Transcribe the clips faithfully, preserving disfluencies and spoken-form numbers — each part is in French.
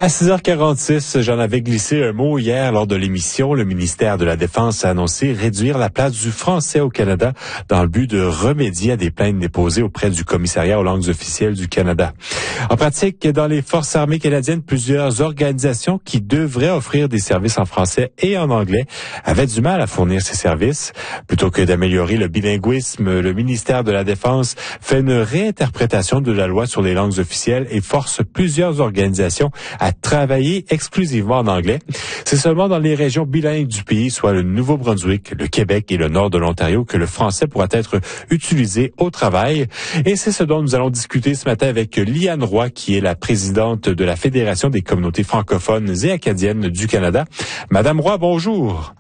À six heures quarante-six, j'en avais glissé un mot hier lors de l'émission. Le ministère de la Défense a annoncé réduire la place du français au Canada dans le but de remédier à des plaintes déposées auprès du Commissariat aux langues officielles du Canada. En pratique, dans les Forces armées canadiennes, plusieurs organisations qui devraient offrir des services en français et en anglais avaient du mal à fournir ces services. Plutôt que d'améliorer le bilinguisme, le ministère de la Défense fait une réinterprétation de la loi sur les langues officielles et force plusieurs organisations à travailler exclusivement en anglais. C'est seulement dans les régions bilingues du pays, soit le Nouveau-Brunswick, le Québec et le nord de l'Ontario, que le français pourra être utilisé au travail. Et c'est ce dont nous allons discuter ce matin avec Liane Roy, qui est la présidente de la Fédération des communautés francophones et acadiennes du Canada. Madame Roy, bonjour.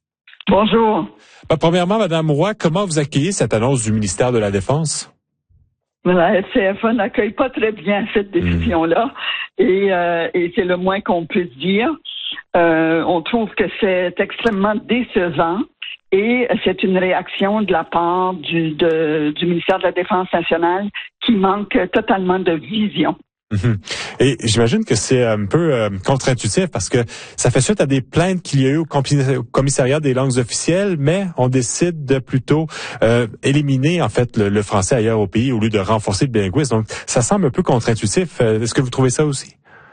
Bonjour. Ben, premièrement, Madame Roy, comment vous accueillez cette annonce du ministère de la Défense? La F C F A n'accueille pas très bien cette décision-là mmh. et, euh, et c'est le moins qu'on puisse dire. Euh, on trouve que c'est extrêmement décevant et c'est une réaction de la part du, de, du ministère de la Défense nationale qui manque totalement de vision. Mmh. Et j'imagine que c'est un peu euh, contre-intuitif parce que ça fait suite à des plaintes qu'il y a eu au commissariat des langues officielles, mais on décide de plutôt euh, éliminer en fait le, le français ailleurs au pays au lieu de renforcer le bilinguisme. Donc ça semble un peu contre-intuitif. Est-ce que vous trouvez ça aussi?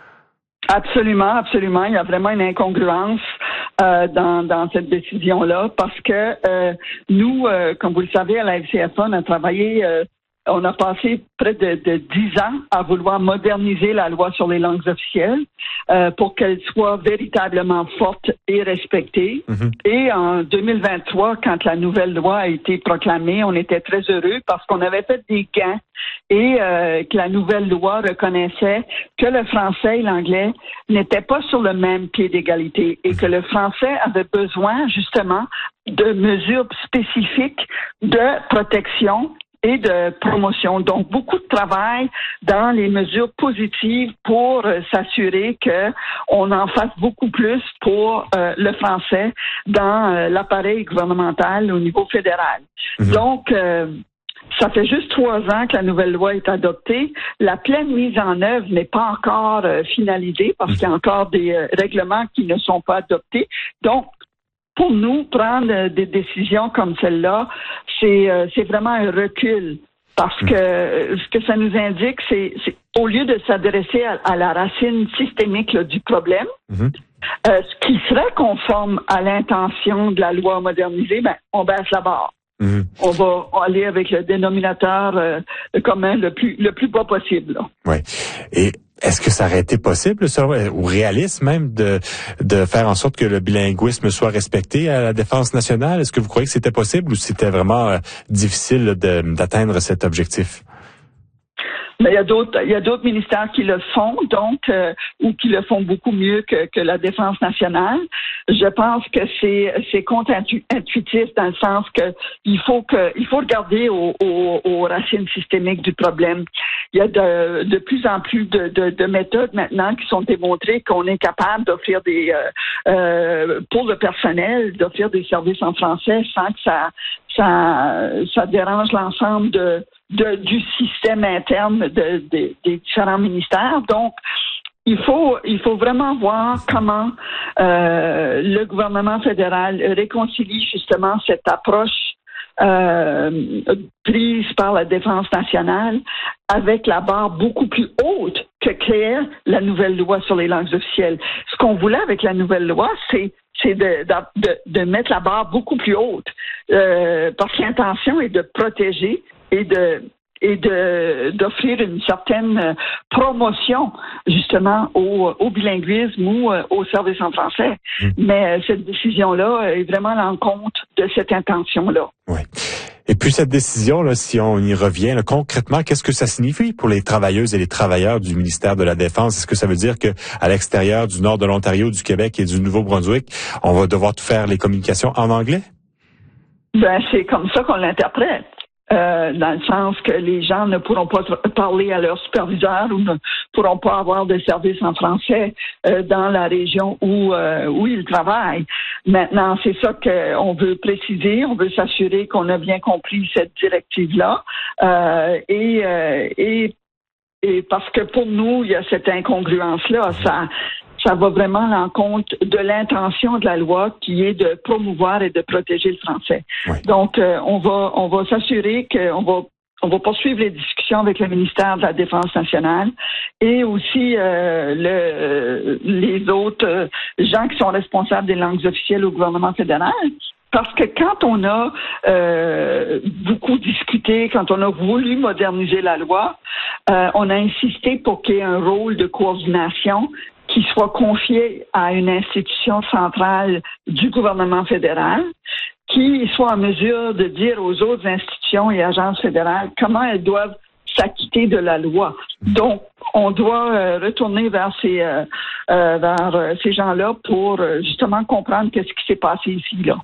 Absolument, absolument. Il y a vraiment une incongruence euh, dans, dans cette décision-là parce que euh, nous, euh, comme vous le savez, à la F C F A, on a travaillé euh, On a passé près de, de dix ans à vouloir moderniser la loi sur les langues officielles euh, pour qu'elle soit véritablement forte et respectée. Mm-hmm. Et en deux mille vingt-trois, quand la nouvelle loi a été proclamée, on était très heureux parce qu'on avait fait des gains et euh, que la nouvelle loi reconnaissait que le français et l'anglais n'étaient pas sur le même pied d'égalité et que le français avait besoin justement de mesures spécifiques de protection et de promotion. Donc, beaucoup de travail dans les mesures positives pour euh, s'assurer qu'on en fasse beaucoup plus pour euh, le français dans euh, l'appareil gouvernemental au niveau fédéral. Mmh. Donc, euh, ça fait juste trois ans que la nouvelle loi est adoptée. La pleine mise en œuvre n'est pas encore euh, finalisée parce qu'il y a encore des euh, règlements qui ne sont pas adoptés. Donc, pour nous, prendre des décisions comme celle-là, c'est, euh, c'est vraiment un recul. Parce que euh, ce que ça nous indique, c'est, c'est au lieu de s'adresser à, à la racine systémique là, du problème, mm-hmm. euh, ce qui serait conforme à l'intention de la loi modernisée, ben, on baisse la barre. Mm-hmm. On va aller avec le dénominateur euh, commun le plus le plus bas possible. Oui. Et est-ce que ça aurait été possible, ça, ou réaliste même, de de faire en sorte que le bilinguisme soit respecté à la Défense nationale? Est-ce que vous croyez que c'était possible ou c'était vraiment euh, difficile de, d'atteindre cet objectif? Mais il y a d'autres, il y a d'autres ministères qui le font, donc, euh, ou qui le font beaucoup mieux que, que la Défense nationale. Je pense que c'est, c'est contre-intuitif dans le sens que il faut que, il faut regarder aux, aux, aux racines systémiques du problème. Il y a de, de plus en plus de, de, de méthodes maintenant qui sont démontrées qu'on est capable d'offrir des, euh, euh, pour le personnel, d'offrir des services en français sans que ça, ça, ça dérange l'ensemble de De, du système interne de, de, des différents ministères. Donc, il faut, il faut vraiment voir comment euh, le gouvernement fédéral réconcilie justement cette approche euh, prise par la Défense nationale avec la barre beaucoup plus haute que créait la nouvelle loi sur les langues officielles. Ce qu'on voulait avec la nouvelle loi, c'est c'est de, de, de mettre la barre beaucoup plus haute euh, parce que l'intention est de protéger et de et de d'offrir une certaine promotion justement au, au bilinguisme ou au service en français. Mmh. Mais cette décision-là est vraiment à l'encontre de cette intention-là. Oui. Et puis cette décision, là, si on y revient, là, concrètement, qu'est-ce que ça signifie pour les travailleuses et les travailleurs du ministère de la Défense? Est-ce que ça veut dire que à l'extérieur du nord de l'Ontario, du Québec et du Nouveau-Brunswick, on va devoir faire les communications en anglais? Ben, c'est comme ça qu'on l'interprète. Euh, dans le sens que les gens ne pourront pas parler à leur superviseur ou ne pourront pas avoir de services en français euh, dans la région où euh, où ils travaillent. Maintenant, c'est ça qu'on veut préciser. On veut s'assurer qu'on a bien compris cette directive-là euh, et, euh, et et parce que pour nous, il y a cette incongruence-là. Ça, ça va vraiment à l'encontre de l'intention de la loi qui est de promouvoir et de protéger le français. Oui. Donc, euh, on va, on va s'assurer qu'on va On va poursuivre les discussions avec le ministère de la Défense nationale et aussi euh, le, les autres euh, gens qui sont responsables des langues officielles au gouvernement fédéral. Parce que quand on a euh, beaucoup discuté, quand on a voulu moderniser la loi, euh, on a insisté pour qu'il y ait un rôle de coordination qui soit confié à une institution centrale du gouvernement fédéral, qui soit en mesure de dire aux autres institutions et agences fédérales comment elles doivent s'acquitter de la loi. Donc, on doit euh, retourner vers ces euh, euh, vers euh, ces gens-là pour euh, justement comprendre qu'est-ce qui s'est passé ici là.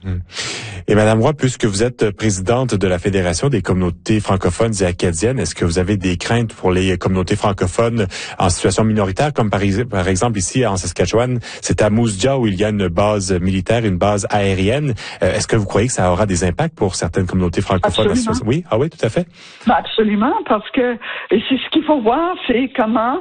Et Madame Roy, puisque vous êtes présidente de la Fédération des communautés francophones et acadiennes, est-ce que vous avez des craintes pour les communautés francophones en situation minoritaire, comme par, par exemple ici en Saskatchewan, c'est à Moose Jaw où il y a une base militaire, une base aérienne. Euh, est-ce que vous croyez que ça aura des impacts pour certaines communautés francophones? Absolument. Oui, ah oui, tout à fait. Ben absolument, parce que c'est ce qu'il faut voir, c'est comment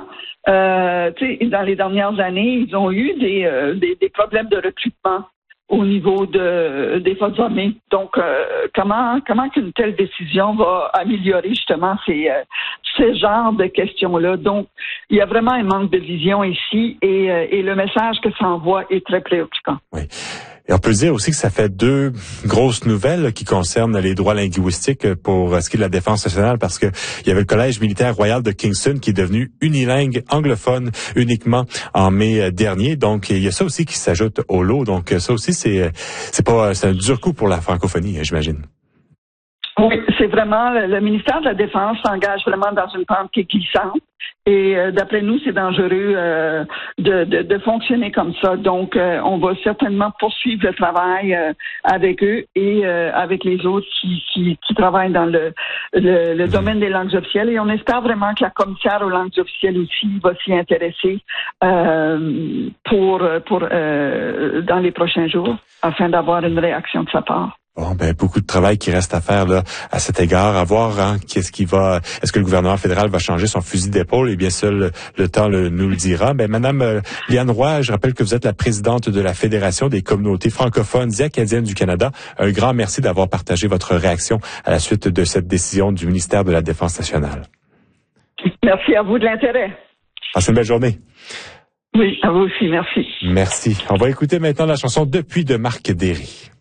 euh, tu sais, dans les dernières années, ils ont eu des, euh, des, des problèmes de recrutement au niveau de, des forces armées. Donc, euh, comment comment qu'une telle décision va améliorer justement ces, euh, ces genres de questions-là? Donc, il y a vraiment un manque de vision ici et, euh, et le message que ça envoie est très préoccupant. Oui. Et on peut dire aussi que ça fait deux grosses nouvelles qui concernent les droits linguistiques pour ce qui est de la défense nationale, parce que il y avait le Collège militaire royal de Kingston qui est devenu unilingue anglophone uniquement en mai dernier. Donc, il y a ça aussi qui s'ajoute au lot. Donc, ça aussi, c'est c'est pas c'est un dur coup pour la francophonie, j'imagine. Oui, c'est vraiment, le, le ministère de la Défense s'engage vraiment dans une pente qui est glissante. Et euh, d'après nous, c'est dangereux euh, de, de, de fonctionner comme ça. Donc, euh, on va certainement poursuivre le travail euh, avec eux et euh, avec les autres qui, qui, qui travaillent dans le, le, le domaine des langues officielles. Et on espère vraiment que la commissaire aux langues officielles aussi va s'y intéresser euh, pour, pour euh, dans les prochains jours, afin d'avoir une réaction de sa part. Bon, ben beaucoup de travail qui reste à faire là à cet égard, à voir hein, qu'est-ce qui va, est-ce que le gouvernement fédéral va changer son fusil d'épaule? Et bien seul le, le temps le, nous le dira. Ben Madame euh, Liane Roy, je rappelle que vous êtes la présidente de la Fédération des communautés francophones et acadiennes du Canada. Un grand merci d'avoir partagé votre réaction à la suite de cette décision du ministère de la Défense nationale. Merci à vous de l'intérêt. Passez une belle journée. Oui, à vous aussi, merci. Merci. On va écouter maintenant la chanson Depuis de Marc Derry.